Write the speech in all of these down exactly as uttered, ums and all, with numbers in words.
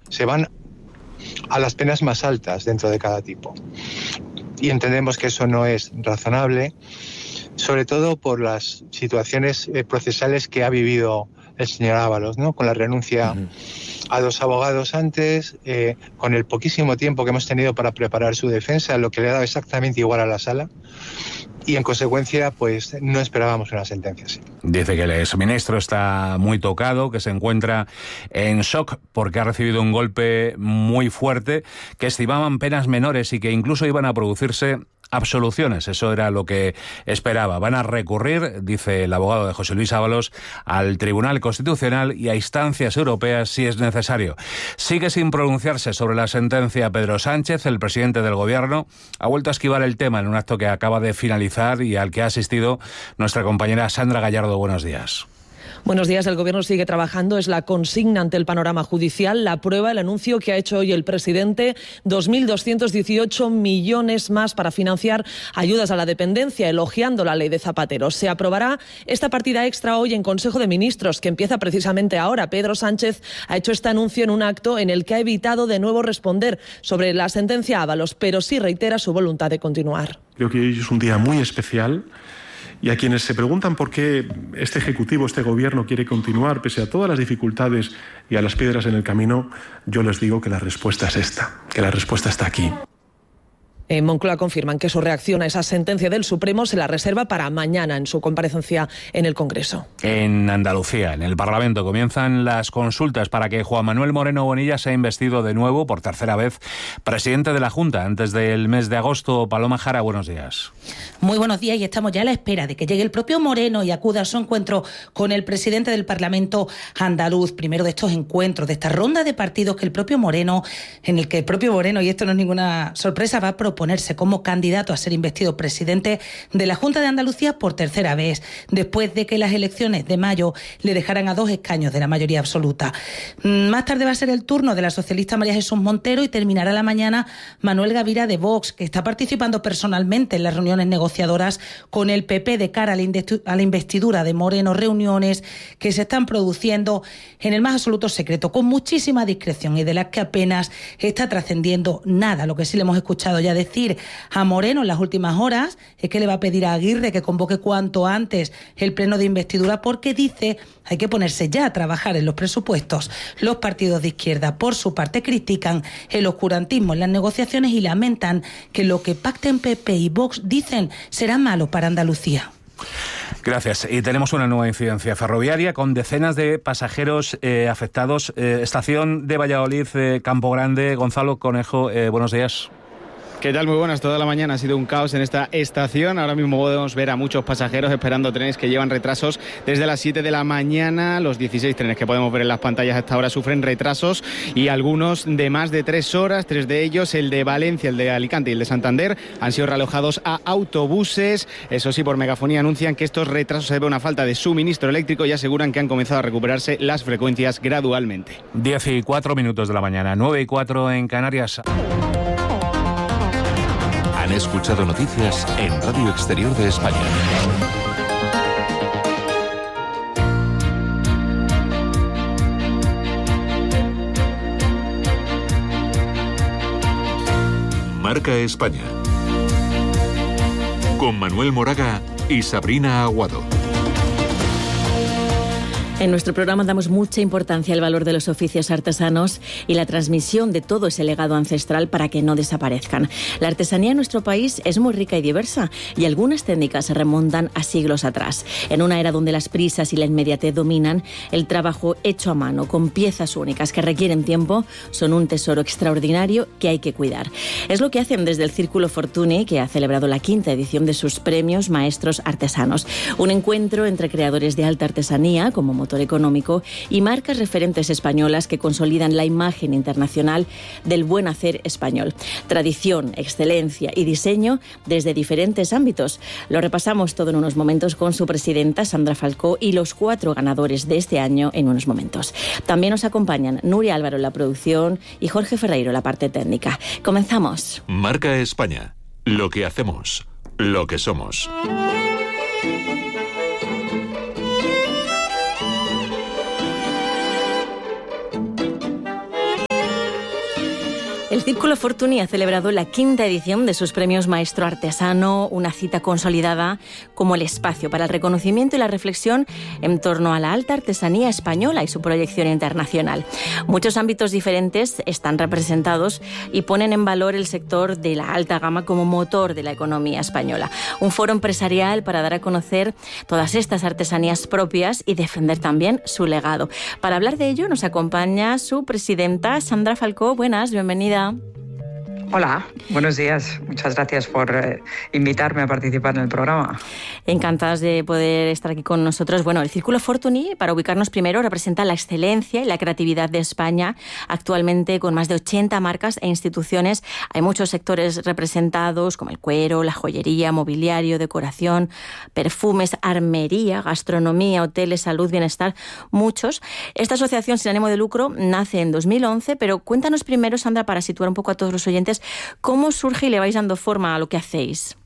se van a las penas más altas dentro de cada tipo. Y entendemos que eso no es razonable, sobre todo por las situaciones eh, procesales que ha vivido el señor Ábalos, ¿no? Con la renuncia uh-huh. a dos abogados antes, eh, con el poquísimo tiempo que hemos tenido para preparar su defensa, lo que le ha dado exactamente igual a la sala. Y en consecuencia, pues no esperábamos una sentencia así. Dice que el exministro está muy tocado, que se encuentra en shock porque ha recibido un golpe muy fuerte, que estimaban penas menores y que incluso iban a producirse absoluciones. Eso era lo que esperaba. Van a recurrir, dice el abogado de José Luis Ábalos, al Tribunal Constitucional y a instancias europeas si es necesario. Sigue sin pronunciarse sobre la sentencia Pedro Sánchez. El presidente del Gobierno ha vuelto a esquivar el tema en un acto que acaba de finalizar y al que ha asistido nuestra compañera Sandra Gallardo. Buenos días. Buenos días. El Gobierno sigue trabajando. Es la consigna ante el panorama judicial. La prueba, el anuncio que ha hecho hoy el presidente, dos mil doscientos dieciocho millones más para financiar ayudas a la dependencia, elogiando la ley de Zapatero. Se aprobará esta partida extra hoy en Consejo de Ministros, que empieza precisamente ahora. Pedro Sánchez ha hecho este anuncio en un acto en el que ha evitado de nuevo responder sobre la sentencia Ábalos, pero sí reitera su voluntad de continuar. Creo que hoy es un día muy especial. Y a quienes se preguntan por qué este Ejecutivo, este Gobierno quiere continuar pese a todas las dificultades y a las piedras en el camino, yo les digo que la respuesta es esta, que la respuesta está aquí. En Moncloa confirman que su reacción a esa sentencia del Supremo se la reserva para mañana en su comparecencia en el Congreso. En Andalucía, en el Parlamento, comienzan las consultas para que Juan Manuel Moreno Bonilla sea investido de nuevo, por tercera vez, presidente de la Junta antes del mes de agosto. Paloma Jara, buenos días. Muy buenos días, y estamos ya a la espera de que llegue el propio Moreno y acuda a su encuentro con el presidente del Parlamento andaluz. Primero de estos encuentros, de esta ronda de partidos que el propio Moreno, en el que el propio Moreno, y esto no es ninguna sorpresa, va a proponer ponerse como candidato a ser investido presidente de la Junta de Andalucía por tercera vez, después de que las elecciones de mayo le dejaran a dos escaños de la mayoría absoluta. Más tarde va a ser el turno de la socialista María Jesús Montero y terminará la mañana Manuel Gavira de Vox, que está participando personalmente en las reuniones negociadoras con el P P de cara a la investidura de Moreno, reuniones que se están produciendo en el más absoluto secreto, con muchísima discreción y de las que apenas está trascendiendo nada. Lo que sí le hemos escuchado ya decir a Moreno en las últimas horas es que le va a pedir a Aguirre que convoque cuanto antes el pleno de investidura, porque dice hay que ponerse ya a trabajar en los presupuestos. Los partidos de izquierda, por su parte, critican el oscurantismo en las negociaciones y lamentan que lo que pacten P P y Vox, dicen, será malo para Andalucía. Gracias. Y tenemos una nueva incidencia ferroviaria con decenas de pasajeros eh, afectados. Eh, estación de Valladolid, eh, Campo Grande. Gonzalo Conejo, eh, buenos días. ¿Qué tal? Muy buenas. Toda la mañana ha sido un caos en esta estación. Ahora mismo podemos ver a muchos pasajeros esperando trenes que llevan retrasos desde las siete de la mañana. Los dieciséis trenes que podemos ver en las pantallas hasta ahora sufren retrasos, y algunos de más de tres horas. Tres de ellos, el de Valencia, el de Alicante y el de Santander, han sido realojados a autobuses. Eso sí, por megafonía anuncian que estos retrasos se debe a una falta de suministro eléctrico y aseguran que han comenzado a recuperarse las frecuencias gradualmente. diez y cuatro minutos de la mañana, nueve y cuatro en Canarias. Han escuchado noticias en Radio Exterior de España. Marca España. Con Manuel Moraga y Sabrina Aguado. En nuestro programa damos mucha importancia al valor de los oficios artesanos y la transmisión de todo ese legado ancestral para que no desaparezcan. La artesanía en nuestro país es muy rica y diversa, y algunas técnicas se remontan a siglos atrás. En una era donde las prisas y la inmediatez dominan, el trabajo hecho a mano con piezas únicas que requieren tiempo son un tesoro extraordinario que hay que cuidar. Es lo que hacen desde el Círculo Fortuny, que ha celebrado la quinta edición de sus premios Maestros Artesanos. Un encuentro entre creadores de alta artesanía, como motor económico, y marcas referentes españolas que consolidan la imagen internacional del buen hacer español. Tradición, excelencia y diseño desde diferentes ámbitos. Lo repasamos todo en unos momentos con su presidenta, Sandra Falcó, y los cuatro ganadores de este año en unos momentos. También nos acompañan Nuria Álvaro en la producción y Jorge Ferreiro en la parte técnica. Comenzamos. Marca España. Lo que hacemos. Lo que somos. El Círculo Fortuny ha celebrado la quinta edición de sus premios Maestro Artesano, una cita consolidada como el espacio para el reconocimiento y la reflexión en torno a la alta artesanía española y su proyección internacional. Muchos ámbitos diferentes están representados y ponen en valor el sector de la alta gama como motor de la economía española. Un foro empresarial para dar a conocer todas estas artesanías propias y defender también su legado. Para hablar de ello nos acompaña su presidenta, Sandra Falcó. Buenas, bienvenida. Hola, buenos días. Muchas gracias por eh, invitarme a participar en el programa. Encantadas de poder estar aquí con nosotros. Bueno, el Círculo Fortuny, para ubicarnos primero, representa la excelencia y la creatividad de España. Actualmente, con más de ochenta marcas e instituciones, hay muchos sectores representados, como el cuero, la joyería, mobiliario, decoración, perfumes, armería, gastronomía, hoteles, salud, bienestar, muchos. Esta asociación sin ánimo de lucro nace en dos mil once, pero cuéntanos primero, Sandra, para situar un poco a todos los oyentes, ¿cómo surge y le vais dando forma a lo que hacéis?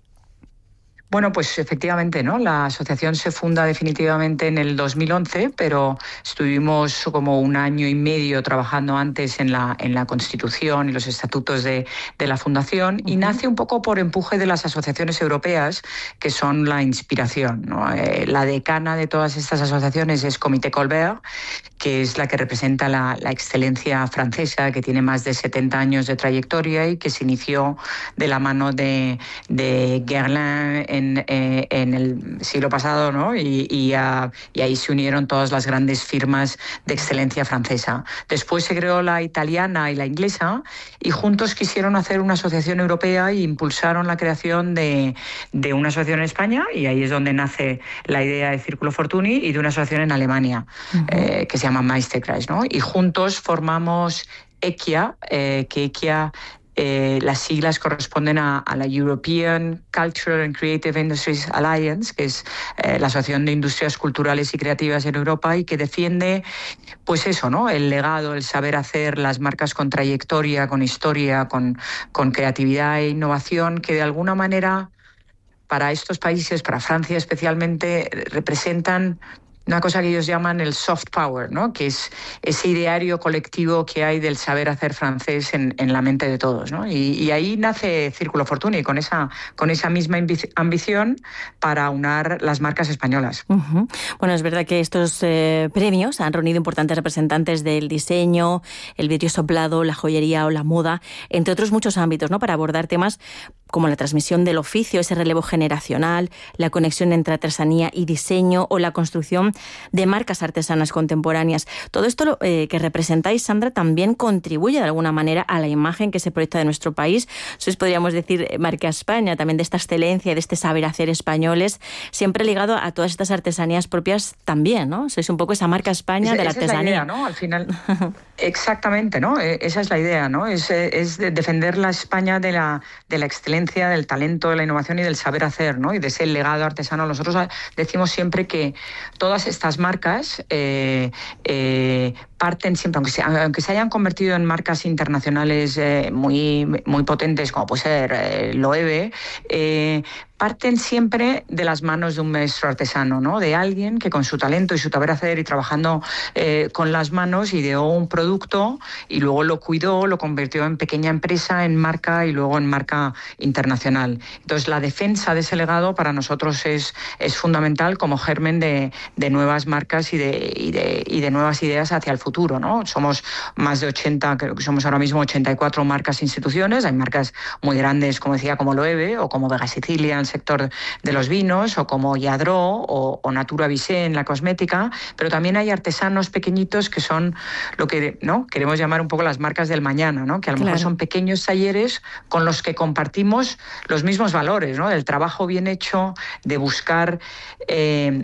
Bueno, pues efectivamente, ¿no? La asociación se funda definitivamente en el dos mil once, pero estuvimos como un año y medio trabajando antes en la, en la constitución y los estatutos de, de la fundación, uh-huh. y nace un poco por empuje de las asociaciones europeas, que son la inspiración, ¿no? Eh, la decana de todas estas asociaciones es Comité Colbert, que es la que representa la, la excelencia francesa, que tiene más de setenta años de trayectoria y que se inició de la mano de, de Guerlain en En, eh, en el siglo pasado, ¿no? Y, y, uh, y ahí se unieron todas las grandes firmas de excelencia francesa. Después se creó la italiana y la inglesa y juntos quisieron hacer una asociación europea e impulsaron la creación de, de una asociación en España, y ahí es donde nace la idea de Círculo Fortuny, y de una asociación en Alemania, uh-huh. eh, que se llama Meisterkreis, ¿no? Y juntos formamos ECIA, eh, que ECIA Eh, las siglas corresponden a, a la European Cultural and Creative Industries Alliance, que es eh, la Asociación de Industrias Culturales y Creativas en Europa, y que defiende, pues eso, ¿no? El legado, el saber hacer, las marcas con trayectoria, con historia, con, con creatividad e innovación, que de alguna manera para estos países, para Francia especialmente, representan una cosa que ellos llaman el soft power, ¿no? Que es ese ideario colectivo que hay del saber hacer francés en, en la mente de todos, ¿no? Y, y ahí nace Círculo Fortuny, con esa, con esa misma ambición para unar las marcas españolas. Uh-huh. Bueno, es verdad que estos eh, premios han reunido importantes representantes del diseño, el vidrio soplado, la joyería o la moda, entre otros muchos ámbitos, ¿no? Para abordar temas como la transmisión del oficio, ese relevo generacional, la conexión entre artesanía y diseño o la construcción de marcas artesanas contemporáneas. Todo esto eh, que representáis, Sandra, también contribuye de alguna manera a la imagen que se proyecta de nuestro país. Sois, podríamos decir, marca España, también de esta excelencia y de este saber hacer españoles, siempre ligado a todas estas artesanías propias también, ¿no? Sois un poco esa marca España esa, de la esa artesanía. Es la idea, ¿no? Al final, exactamente, ¿no? Esa es la idea, ¿no? Es, es de defender la España de la, de la excelencia, del talento, de la innovación y del saber hacer, ¿no? Y de ese legado artesano. Nosotros decimos siempre que todas estas marcas eh, eh, parten siempre, aunque se, aunque se hayan convertido en marcas internacionales eh, muy, muy potentes, como puede ser eh, Loewe, eh, parten siempre de las manos de un maestro artesano, ¿no? De alguien que con su talento y su saber hacer y trabajando eh, con las manos ideó un producto y luego lo cuidó, lo convirtió en pequeña empresa, en marca y luego en marca internacional. Entonces, la defensa de ese legado para nosotros es, es fundamental como germen de, de nuevas marcas y de, y, de, y de nuevas ideas hacia el futuro, ¿no? Somos más de ochenta, creo que somos ahora mismo ochenta y cuatro marcas e instituciones. Hay marcas muy grandes, como decía, como Loewe o como Vega Sicilia, el sector de los vinos, o como Yadro o, o Natura Visé en la cosmética, pero también hay artesanos pequeñitos que son lo que, ¿no?, queremos llamar un poco las marcas del mañana, ¿no? Que a lo claro. mejor son pequeños talleres con los que compartimos los mismos valores, ¿no? Del trabajo bien hecho, de buscar eh,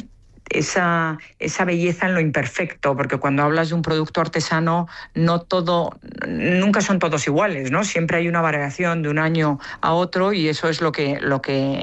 esa, esa belleza en lo imperfecto, porque cuando hablas de un producto artesano, no todo, nunca son todos iguales, ¿no? Siempre hay una variación de un año a otro, y eso es lo que, lo que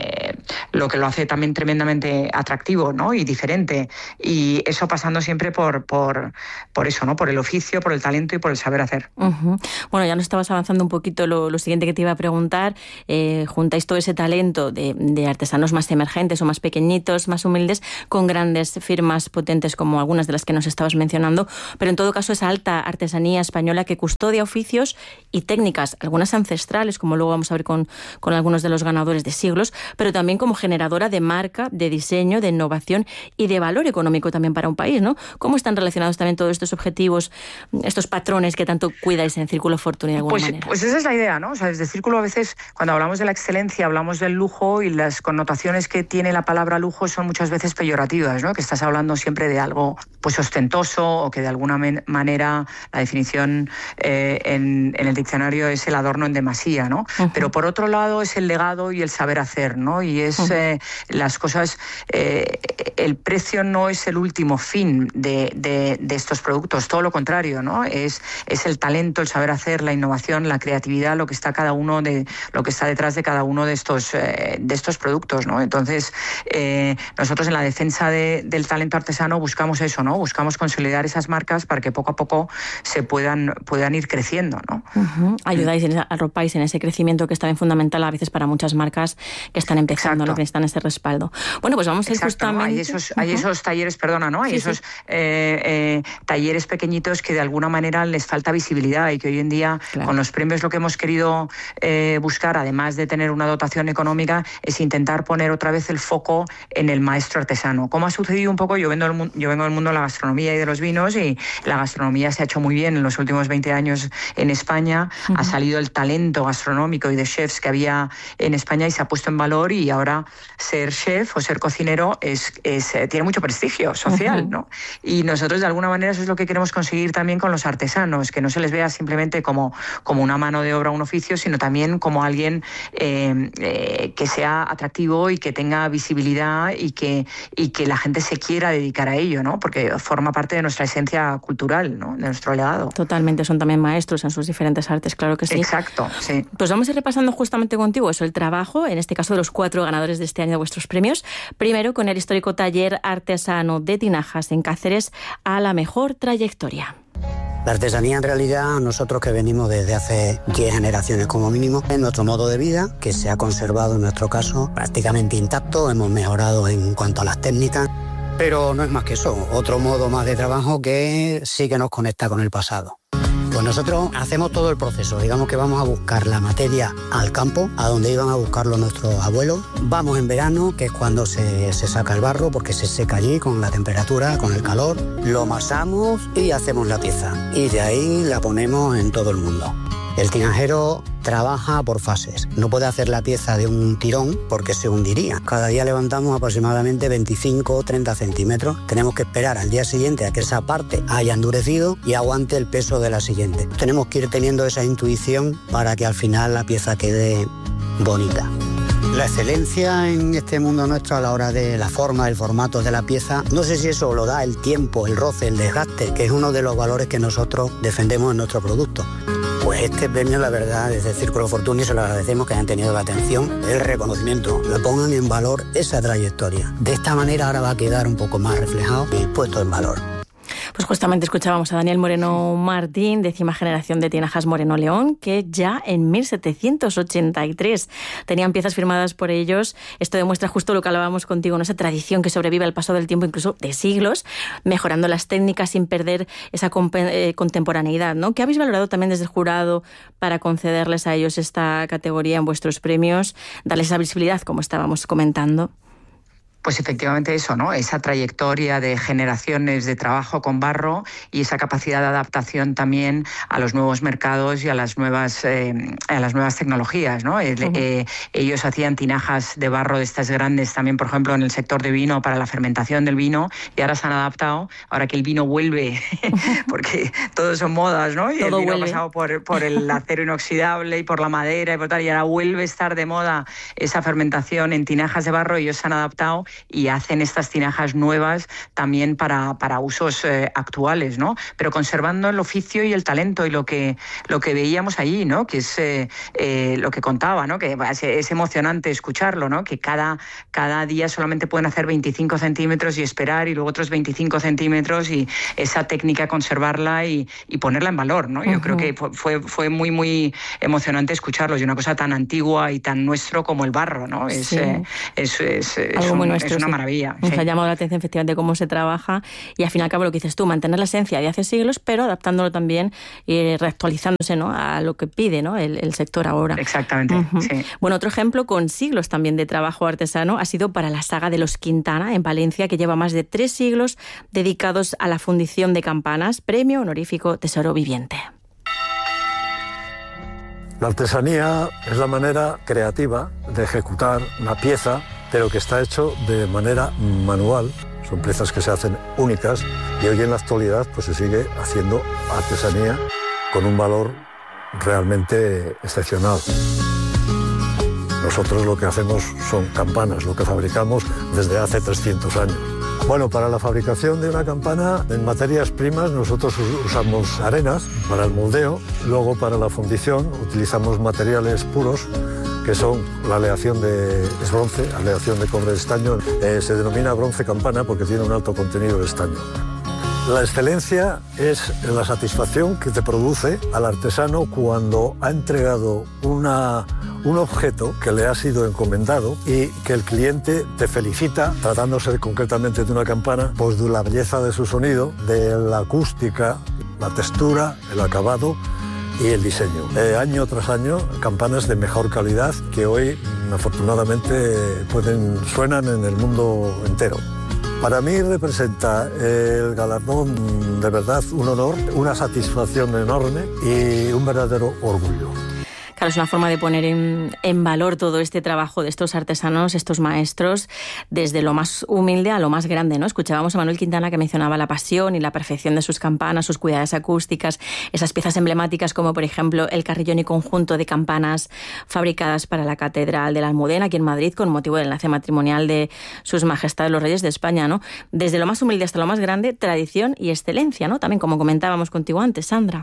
lo que lo hace también tremendamente atractivo, ¿no? Y diferente. Y eso pasando siempre por, por, por eso, ¿no? Por el oficio, por el talento y por el saber hacer. Uh-huh. Bueno, ya nos estabas avanzando un poquito lo, lo siguiente que te iba a preguntar. Eh, juntáis todo ese talento de, de artesanos más emergentes o más pequeñitos, más humildes, con grandes firmas potentes como algunas de las que nos estabas mencionando, pero en todo caso esa alta artesanía española que custodia oficios y técnicas, algunas ancestrales, como luego vamos a ver con, con algunos de los ganadores de siglos, pero también como generadora de marca, de diseño, de innovación y de valor económico también para un país, ¿no? ¿Cómo están relacionados también todos estos objetivos, estos patrones que tanto cuidáis en Círculo Fortuny de alguna pues, manera? Pues esa es la idea, ¿no? O sea, desde Círculo a veces, cuando hablamos de la excelencia, hablamos del lujo y las connotaciones que tiene la palabra lujo son muchas veces peyorativas, ¿no? Que estás hablando siempre de algo pues ostentoso o que de alguna manera la definición eh, en, en el diccionario es el adorno en demasía, ¿no? Uh-huh. Pero por otro lado es el legado y el saber hacer, ¿no? Y es uh-huh. eh, las cosas, eh, el precio no es el último fin de, de, de estos productos, todo lo contrario, ¿no? Es, es el talento, el saber hacer, la innovación, la creatividad, lo que está cada uno de, lo que está detrás de cada uno de estos, eh, de estos productos, ¿no? Entonces, eh, nosotros en la defensa de, del talento artesano buscamos eso, ¿no? Buscamos consolidar esas marcas para que poco a poco se puedan, puedan ir creciendo, ¿no? Uh-huh. Ayudáis, en, arropáis en ese crecimiento que es también fundamental a veces para muchas marcas que están empezando, ¿no? Que necesitan ese respaldo. Bueno, pues vamos a ir justamente... ¿no? Hay esos, uh-huh. hay esos talleres, perdona, ¿no? Hay sí, esos sí. Eh, eh, talleres pequeñitos que de alguna manera les falta visibilidad y que hoy en día, claro. con los premios, lo que hemos querido eh, buscar, además de tener una dotación económica, es intentar poner otra vez el foco en el maestro artesano. Como ha sucedido un poco, yo vengo, del, yo vengo del mundo de la gastronomía y de los vinos, y la gastronomía se ha hecho muy bien en los últimos veinte años en España. Uh-huh. Ha salido el talento gastronómico y de chefs que había en España y se ha puesto en valor, y ahora ser chef o ser cocinero es, es, tiene mucho prestigio social, uh-huh. ¿no? Y nosotros de alguna manera eso es lo que queremos conseguir también con los artesanos, que no se les vea simplemente como, como una mano de obra, un oficio, sino también como alguien eh, eh, que sea atractivo y que tenga visibilidad y que, y que la gente se quiera dedicar a ello, ¿no? Porque forma parte de nuestra esencia cultural, ¿no? De nuestro legado. Totalmente, son también maestros en sus diferentes artes, claro que sí. Exacto, sí. Pues vamos a ir repasando justamente contigo eso, el trabajo, en este caso de los cuatro ganadores de este año de vuestros premios. Primero con el histórico taller artesano de tinajas en Cáceres, a la mejor trayectoria. La artesanía, en realidad, nosotros que venimos desde hace diez generaciones como mínimo, es nuestro modo de vida, que se ha conservado en nuestro caso prácticamente intacto. Hemos mejorado en cuanto a las técnicas, pero no es más que eso, otro modo más de trabajo que sí que nos conecta con el pasado. Pues nosotros hacemos todo el proceso, digamos que vamos a buscar la materia al campo, a donde iban a buscarlo nuestros abuelos. Vamos en verano, que es cuando se, se saca el barro, porque se seca allí con la temperatura, con el calor. Lo amasamos y hacemos la pieza. Y de ahí la ponemos en todo el mundo. El tinajero trabaja por fases. No puede hacer la pieza de un tirón porque se hundiría. Cada día levantamos aproximadamente veinticinco o treinta centímetros. Tenemos que esperar al día siguiente a que esa parte haya endurecido y aguante el peso de la siguiente. Tenemos que ir teniendo esa intuición para que al final la pieza quede bonita. La excelencia en este mundo nuestro a la hora de la forma, el formato de la pieza, no sé si eso lo da el tiempo, el roce, el desgaste, que es uno de los valores que nosotros defendemos en nuestro producto. Pues este premio, la verdad, desde Círculo Fortuny se lo agradecemos, que hayan tenido la atención, el reconocimiento, lo pongan en valor esa trayectoria. De esta manera ahora va a quedar un poco más reflejado y puesto en valor. Pues justamente escuchábamos a Daniel Moreno Martín, décima generación de tinajas Moreno León, que ya en mil setecientos ochenta y tres tenían piezas firmadas por ellos. Esto demuestra justo lo que hablábamos contigo, ¿no? Esa tradición que sobrevive al paso del tiempo, incluso de siglos, mejorando las técnicas sin perder esa eh, contemporaneidad, ¿no? ¿Qué habéis valorado también desde el jurado para concederles a ellos esta categoría en vuestros premios, darles esa visibilidad, como estábamos comentando? Pues efectivamente eso, ¿no? Esa trayectoria de generaciones de trabajo con barro y esa capacidad de adaptación también a los nuevos mercados y a las nuevas eh, a las nuevas tecnologías, ¿no? Uh-huh. Eh, ellos hacían tinajas de barro de estas grandes también, por ejemplo, en el sector de vino para la fermentación del vino, y ahora se han adaptado, ahora que el vino vuelve, porque todos son modas, ¿no? Y todo el vino vuelve. Ha pasado por, por el acero inoxidable y por la madera y por tal, y ahora vuelve a estar de moda esa fermentación en tinajas de barro. Ellos se han adaptado y hacen estas tinajas nuevas también para, para usos eh, actuales, ¿no? Pero conservando el oficio y el talento y lo que, lo que veíamos allí, ¿no? Que es eh, eh, lo que contaba, ¿no? Que es, es emocionante escucharlo, ¿no? Que cada, cada día solamente pueden hacer veinticinco centímetros y esperar, y luego otros veinticinco centímetros, y esa técnica conservarla y, y ponerla en valor, ¿no? Yo uh-huh. creo que fue, fue muy, muy emocionante escucharlo, y una cosa tan antigua y tan nuestro como el barro, ¿no? Es, sí. eh, es, es, es, Algo un, muy nuestro, es una sí. maravilla. Nos sí. ha llamado la atención efectivamente cómo se trabaja, y al fin y al cabo lo que dices tú, mantener la esencia de hace siglos, pero adaptándolo también y reactualizándose, ¿no? A lo que pide, ¿no? el, el sector ahora. Exactamente, uh-huh. sí. Bueno, otro ejemplo con siglos también de trabajo artesano ha sido para la saga de los Quintana en Valencia, que lleva más de tres siglos dedicados a la fundición de campanas, premio honorífico Tesoro Viviente. La artesanía es la manera creativa de ejecutar una pieza, pero que está hecho de manera manual. Son piezas que se hacen únicas, y hoy en la actualidad pues se sigue haciendo artesanía con un valor realmente excepcional. Nosotros lo que hacemos son campanas, lo que fabricamos desde hace trescientos años. Bueno, para la fabricación de una campana, en materias primas, nosotros usamos arenas para el moldeo. Luego, para la fundición, utilizamos materiales puros, que son la aleación de es bronce, aleación de cobre de estaño. Eh, se denomina bronce campana porque tiene un alto contenido de estaño. La excelencia es la satisfacción que te produce al artesano cuando ha entregado una, un objeto que le ha sido encomendado y que el cliente te felicita, tratándose concretamente de una campana, pues de la belleza de su sonido, de la acústica, la textura, el acabado y el diseño. Eh, año tras año, campanas de mejor calidad que hoy, afortunadamente, pueden, suenan en el mundo entero. Para mí representa el galardón de verdad un honor, una satisfacción enorme y un verdadero orgullo. Claro, es una forma de poner en, en valor todo este trabajo de estos artesanos, estos maestros, desde lo más humilde a lo más grande, ¿no? Escuchábamos a Manuel Quintana, que mencionaba la pasión y la perfección de sus campanas, sus cuidadas acústicas, esas piezas emblemáticas como, por ejemplo, el carrillón y conjunto de campanas fabricadas para la Catedral de la Almudena, aquí en Madrid, con motivo del enlace matrimonial de Sus Majestades los Reyes de España, ¿no? Desde lo más humilde hasta lo más grande, tradición y excelencia, ¿no? También, como comentábamos contigo antes, Sandra.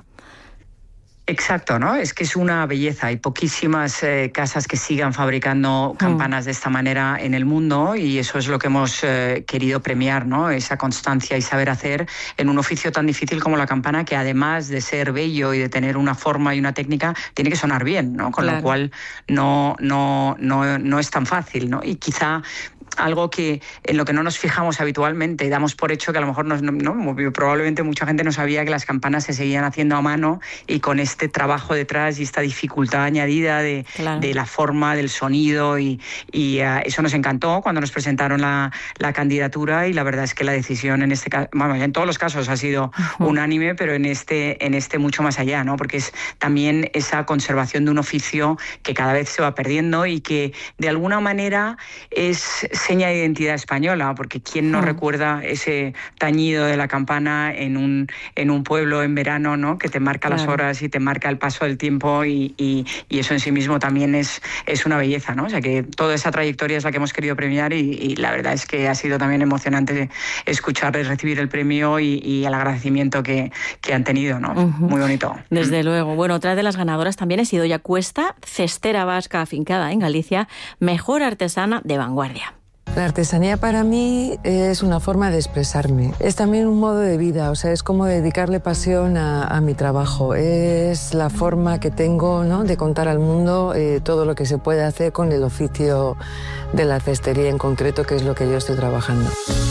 Exacto, ¿no? Es que es una belleza. Hay poquísimas eh, casas que sigan fabricando campanas mm. de esta manera en el mundo, y eso es lo que hemos eh, querido premiar, ¿no? Esa constancia y saber hacer en un oficio tan difícil como la campana, que además de ser bello y de tener una forma y una técnica, tiene que sonar bien, ¿no? Con claro. lo cual no, no, no, no es tan fácil, ¿no? Y quizá algo que en lo que no nos fijamos habitualmente, damos por hecho que a lo mejor no, no, probablemente mucha gente no sabía que las campanas se seguían haciendo a mano, y con este trabajo detrás y esta dificultad añadida de, claro. de la forma, del sonido, y, y uh, eso nos encantó cuando nos presentaron la, la candidatura, y la verdad es que la decisión en este caso, bueno, en todos los casos ha sido uh-huh. unánime, pero en este, en este mucho más allá, ¿no? Porque es también esa conservación de un oficio que cada vez se va perdiendo y que de alguna manera es seña de identidad española, porque quién no mm. recuerda ese tañido de la campana en un, en un pueblo en verano, ¿no? Que te marca claro. las horas y te marca el paso del tiempo, y, y, y eso en sí mismo también es, es una belleza, ¿no? O sea que toda esa trayectoria es la que hemos querido premiar, y, y la verdad es que ha sido también emocionante escuchar y recibir el premio, y, y el agradecimiento que, que han tenido, ¿no? Uh-huh. Muy bonito. Desde mm. luego. Bueno, otra de las ganadoras también es Idoia Cuesta, cestera vasca afincada en Galicia, mejor artesana de vanguardia. La artesanía para mí es una forma de expresarme. Es también un modo de vida, o sea, es como dedicarle pasión a, a mi trabajo. Es la forma que tengo, ¿no?, de contar al mundo eh, todo lo que se puede hacer con el oficio de la cestería en concreto, que es lo que yo estoy trabajando.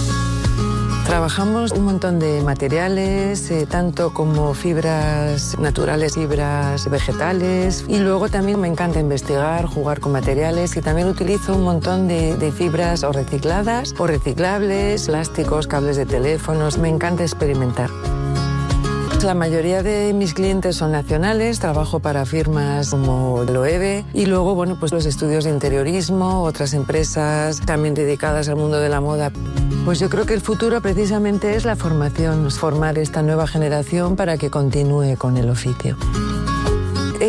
Trabajamos un montón de materiales, eh, tanto como fibras naturales, fibras vegetales, y luego también me encanta investigar, jugar con materiales, y también utilizo un montón de, de fibras o recicladas o reciclables, plásticos, cables de teléfonos. Me encanta experimentar. La mayoría de mis clientes son nacionales, trabajo para firmas como Loewe, y luego, bueno, pues los estudios de interiorismo, otras empresas también dedicadas al mundo de la moda. Pues yo creo que el futuro precisamente es la formación, formar esta nueva generación para que continúe con el oficio.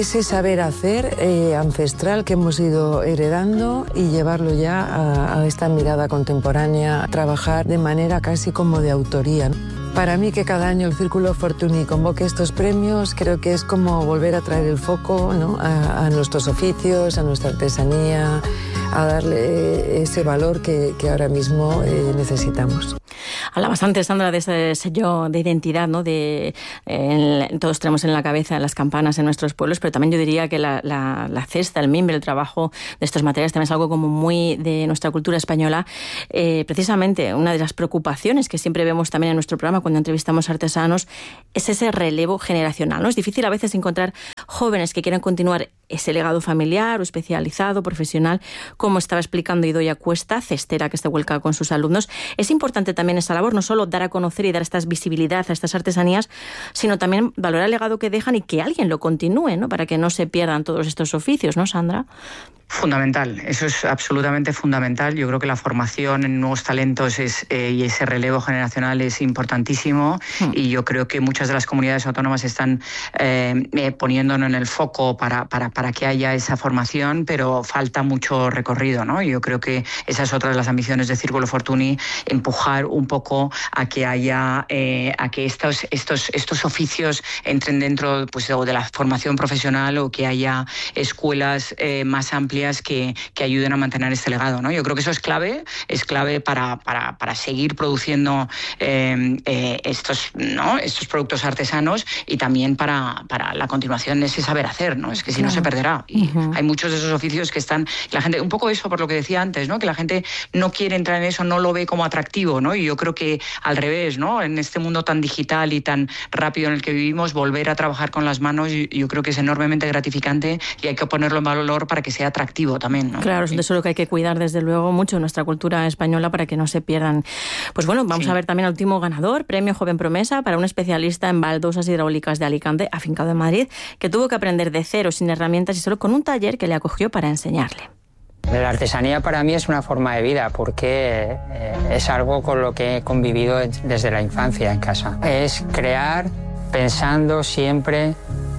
ese saber hacer eh, ancestral que hemos ido heredando y llevarlo ya a, a esta mirada contemporánea, trabajar de manera casi como de autoría. Para mí que cada año el Círculo Fortuny convoque estos premios, creo que es como volver a traer el foco, ¿no?, a, a nuestros oficios, a nuestra artesanía, a darle ese valor que, que ahora mismo eh, necesitamos. Hablabas antes, Sandra, de ese sello de identidad, ¿no? De, eh, todos tenemos en la cabeza las campanas en nuestros pueblos, pero también yo diría que la, la, la cesta, el mimbre, el trabajo de estos materiales también es algo como muy de nuestra cultura española. Eh, precisamente una de las preocupaciones que siempre vemos también en nuestro programa cuando entrevistamos artesanos es ese relevo generacional, ¿no? Es difícil a veces encontrar jóvenes que quieran continuar ese legado familiar o especializado, profesional, como estaba explicando Idoia Cuesta, cestera que se vuelca con sus alumnos. Es importante también esa labor, no solo dar a conocer y dar esta visibilidad a estas artesanías, sino también valorar el legado que dejan y que alguien lo continúe, ¿no?, para que no se pierdan todos estos oficios, ¿no, Sandra? Fundamental, eso es absolutamente fundamental. Yo creo que la formación en nuevos talentos es, eh, y ese relevo generacional es importantísimo mm. y yo creo que muchas de las comunidades autónomas están eh, eh, poniéndonos en el foco para, para, para que haya esa formación, pero falta mucho recorrido, ¿no? Yo creo que esa es otra de las ambiciones de Círculo Fortuny, empujar un poco a que haya, eh, a que estos, estos, estos oficios entren dentro, pues, de la formación profesional, o que haya escuelas eh, más amplias Que, que ayuden a mantener este legado, ¿no? Yo creo que eso es clave, es clave para, para, para seguir produciendo eh, eh, estos, ¿no?, estos productos artesanos, y también para, para la continuación de ese saber hacer, ¿no? Es que si claro. no se perderá. Y uh-huh. hay muchos de esos oficios que están, la gente, un poco eso por lo que decía antes, ¿no?, que la gente no quiere entrar en eso, no lo ve como atractivo, ¿no? Y yo creo que al revés, ¿no?, en este mundo tan digital y tan rápido en el que vivimos, volver a trabajar con las manos, yo creo que es enormemente gratificante, y hay que ponerlo en valor para que sea atractivo también, ¿no? Claro, sí. Eso es lo que hay que cuidar desde luego mucho en nuestra cultura española para que no se pierdan. Pues bueno, vamos sí. a ver también al último ganador, Premio Joven Promesa, para un especialista en baldosas hidráulicas de Alicante, afincado en Madrid, que tuvo que aprender de cero, sin herramientas y solo con un taller que le acogió para enseñarle. La artesanía para mí es una forma de vida, porque es algo con lo que he convivido desde la infancia en casa. Es crear pensando siempre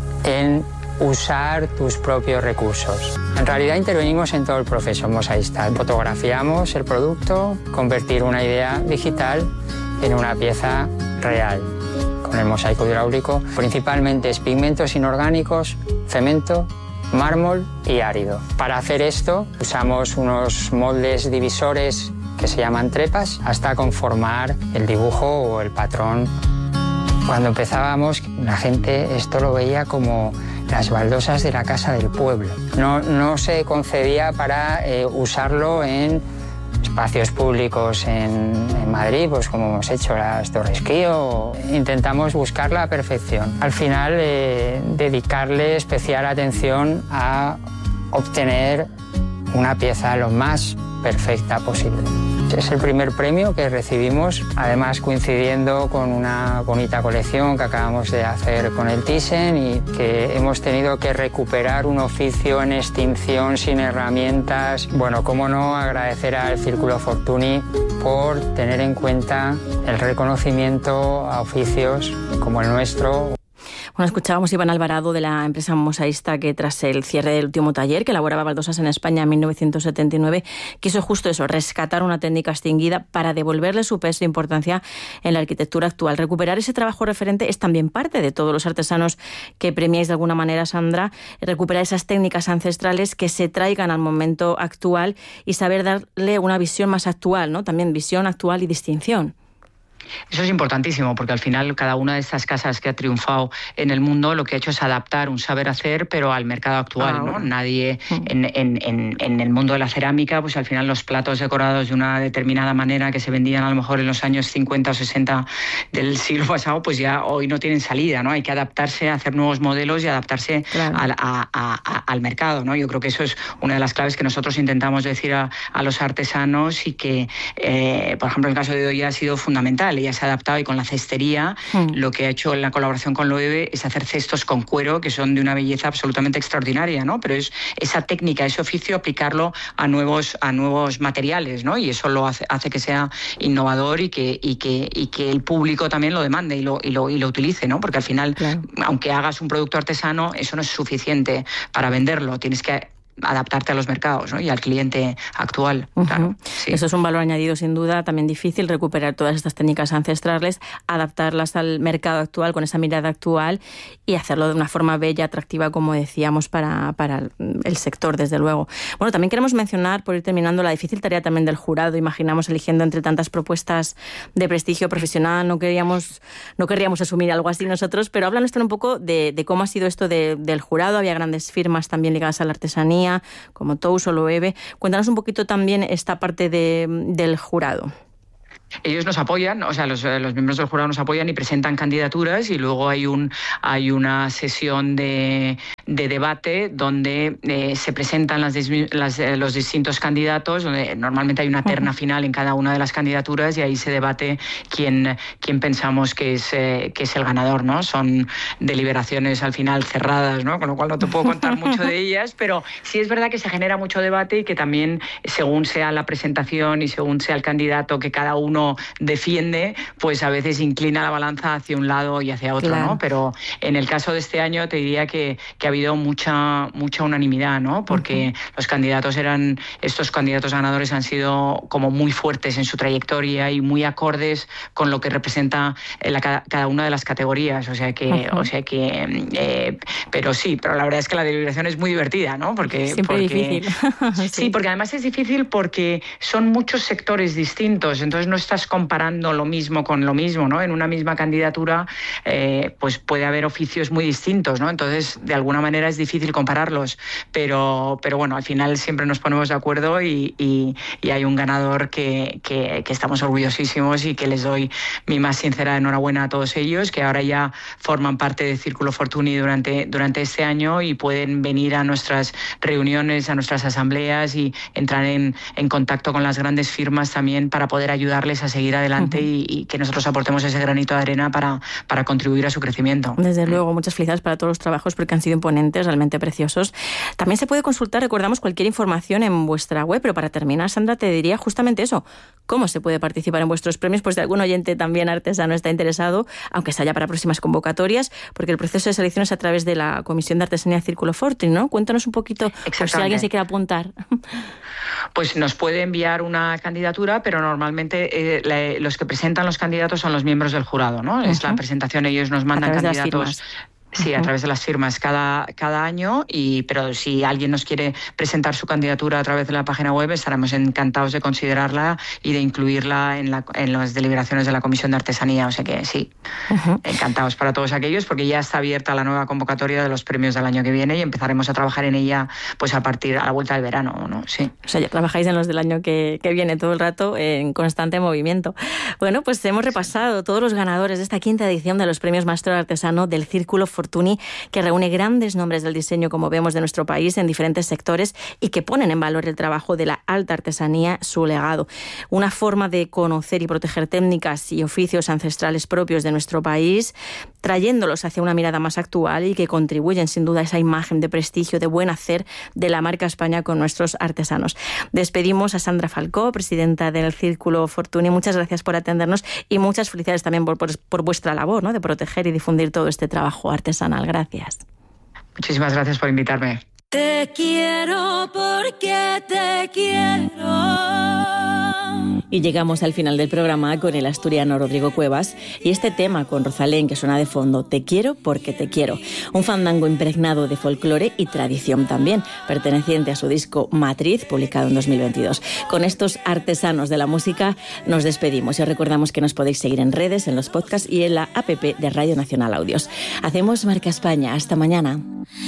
en usar tus propios recursos. En realidad intervenimos en todo el proceso mosaísta. Fotografiamos el producto, convertir una idea digital en una pieza real. Con el mosaico hidráulico, principalmente es pigmentos inorgánicos, cemento, mármol y árido. Para hacer esto usamos unos moldes divisores que se llaman trepas hasta conformar el dibujo o el patrón. Cuando empezábamos, la gente esto lo veía como las baldosas de la casa del pueblo. No, no se concebía para eh, usarlo en espacios públicos en, en Madrid, pues como hemos hecho las Torres Kío. Intentamos buscar la perfección. Al final, eh, dedicarle especial atención a obtener una pieza lo más perfecta posible. Es el primer premio que recibimos, además coincidiendo con una bonita colección que acabamos de hacer con el Thyssen, y que hemos tenido que recuperar un oficio en extinción sin herramientas. Bueno, cómo no agradecer al Círculo Fortuny por tener en cuenta el reconocimiento a oficios como el nuestro. Bueno, escuchábamos a Iván Alvarado, de la empresa mosaísta, que tras el cierre del último taller, que elaboraba baldosas en España en mil novecientos setenta y nueve, quiso justo eso, rescatar una técnica extinguida para devolverle su peso e importancia en la arquitectura actual. Recuperar ese trabajo referente es también parte de todos los artesanos que premiáis de alguna manera, Sandra, recuperar esas técnicas ancestrales que se traigan al momento actual y saber darle una visión más actual, ¿no? También visión actual y distinción. Eso es importantísimo, porque al final cada una de estas casas que ha triunfado en el mundo lo que ha hecho es adaptar un saber hacer, pero al mercado actual, ah, ¿no? Bueno. Nadie en, en, en, en el mundo de la cerámica, pues al final los platos decorados de una determinada manera que se vendían a lo mejor en los años cincuenta o sesenta del siglo pasado, pues ya hoy no tienen salida, ¿no? Hay que adaptarse, hacer nuevos modelos y adaptarse claro. al, a, a, al mercado, ¿no? Yo creo que eso es una de las claves que nosotros intentamos decir a, a los artesanos, y que, eh, por ejemplo, en el caso de hoy ha sido fundamental. material, ella se ha adaptado y con la cestería mm. lo que ha hecho en la colaboración con Loewe es hacer cestos con cuero que son de una belleza absolutamente extraordinaria, ¿no? Pero es esa técnica, ese oficio, aplicarlo a nuevos, a nuevos materiales, ¿no? Y eso lo hace, hace que sea innovador y que, y que, y que el público también lo demande y lo, y lo, y lo utilice, ¿no? Porque al final, claro, aunque hagas un producto artesano, eso no es suficiente para venderlo, tienes que adaptarte a los mercados, ¿no? Y al cliente actual. Uh-huh. Claro, sí. Eso es un valor añadido sin duda, también difícil recuperar todas estas técnicas ancestrales, adaptarlas al mercado actual con esa mirada actual y hacerlo de una forma bella, atractiva, como decíamos, para, para el sector, desde luego. Bueno, también queremos mencionar, por ir terminando, la difícil tarea también del jurado. Imaginamos eligiendo entre tantas propuestas de prestigio profesional, no queríamos, no querríamos asumir algo así nosotros, pero háblanos un poco de, de cómo ha sido esto de, del jurado. Había grandes firmas también ligadas a la artesanía, como Tous o Loewe. Cuéntanos un poquito también esta parte de, del jurado. Ellos nos apoyan, o sea, los, los miembros del jurado nos apoyan y presentan candidaturas y luego hay un hay una sesión de, de debate donde eh, se presentan las, las, los distintos candidatos, donde normalmente hay una terna final en cada una de las candidaturas y ahí se debate quién, quién pensamos que es, eh, que es el ganador, ¿no? Son deliberaciones al final cerradas, ¿no? Con lo cual no te puedo contar mucho de ellas, pero sí es verdad que se genera mucho debate y que también, según sea la presentación y según sea el candidato que cada uno defiende, pues a veces inclina la balanza hacia un lado y hacia otro, claro, ¿no? Pero en el caso de este año te diría que, que ha habido mucha mucha unanimidad, ¿no? Porque uh-huh. los candidatos eran, estos candidatos ganadores han sido como muy fuertes en su trayectoria y muy acordes con lo que representa la, cada una de las categorías, o sea que, uh-huh. o sea que, eh, pero sí, pero la verdad es que la deliberación es muy divertida, ¿no? Porque siempre porque, difícil. sí. sí, porque además es difícil porque son muchos sectores distintos, entonces no estás comparando lo mismo con lo mismo, ¿no? En una misma candidatura, eh, pues puede haber oficios muy distintos, ¿no? Entonces, de alguna manera es difícil compararlos, pero, pero bueno, al final siempre nos ponemos de acuerdo y, y, y hay un ganador que, que, que estamos orgullosísimos y que les doy mi más sincera enhorabuena a todos ellos, que ahora ya forman parte de Círculo Fortuny durante, durante este año y pueden venir a nuestras reuniones, a nuestras asambleas y entrar en, en contacto con las grandes firmas también para poder ayudarles a seguir adelante uh-huh. y, y que nosotros aportemos ese granito de arena para, para contribuir a su crecimiento. Desde luego, muchas felicidades para todos los trabajos porque han sido imponentes, realmente preciosos. También se puede consultar, recordamos, cualquier información en vuestra web, pero para terminar, Sandra, te diría justamente eso. ¿Cómo se puede participar en vuestros premios? Pues de algún oyente también artesano está interesado, aunque sea ya para próximas convocatorias, porque el proceso de selección es a través de la Comisión de Artesanía Círculo Fortuny, ¿no? Cuéntanos un poquito, por si alguien se quiere apuntar. Pues nos puede enviar una candidatura, pero normalmente eh, la, los que presentan los candidatos son los miembros del jurado, ¿no? Uh-huh. Es la presentación, ellos nos mandan candidatos. Sí, a través de las firmas cada, cada año, y pero si alguien nos quiere presentar su candidatura a través de la página web, estaremos encantados de considerarla y de incluirla en, la, en las deliberaciones de la Comisión de Artesanía. O sea que sí, uh-huh. encantados para todos aquellos, porque ya está abierta la nueva convocatoria de los premios del año que viene y empezaremos a trabajar en ella pues a partir a la vuelta del verano, ¿no? Sí. O sea, ya trabajáis en los del año que, que viene todo el rato en constante movimiento. Bueno, pues hemos repasado todos los ganadores de esta quinta edición de los premios Maestro Artesano del Círculo Fortuny, que reúne grandes nombres del diseño, como vemos, de nuestro país en diferentes sectores y que ponen en valor el trabajo de la alta artesanía, su legado. Una forma de conocer y proteger técnicas y oficios ancestrales propios de nuestro país, trayéndolos hacia una mirada más actual y que contribuyen sin duda a esa imagen de prestigio, de buen hacer de la marca España con nuestros artesanos. Despedimos a Sandra Falcó, presidenta del Círculo Fortuny. Muchas gracias por atendernos y muchas felicidades también por, por, por vuestra labor, ¿no?, de proteger y difundir todo este trabajo artesanal. Gracias. Muchísimas gracias por invitarme. Te quiero porque te quiero. Y llegamos al final del programa con el asturiano Rodrigo Cuevas y este tema con Rosalén que suena de fondo, Te quiero porque te quiero. Un fandango impregnado de folclore y tradición también, perteneciente a su disco Matriz, publicado en dos mil veintidós. Con estos artesanos de la música nos despedimos y os recordamos que nos podéis seguir en redes, en los podcasts y en la app de Radio Nacional Audios. Hacemos Marca España. Hasta mañana.